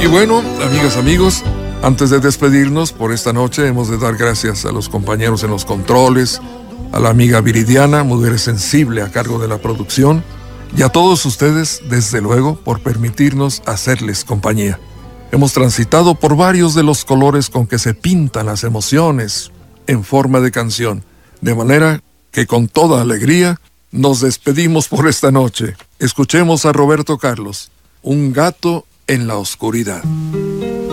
bueno, amigas, amigos, antes de despedirnos por esta noche, hemos de dar gracias a los compañeros en los controles, a la amiga Viridiana, mujer sensible a cargo de la producción, y a todos ustedes, desde luego, por permitirnos hacerles compañía. Hemos transitado por varios de los colores con que se pintan las emociones en forma de canción, de manera que con toda alegría nos despedimos por esta noche. Escuchemos a Roberto Carlos, Un gato en la oscuridad.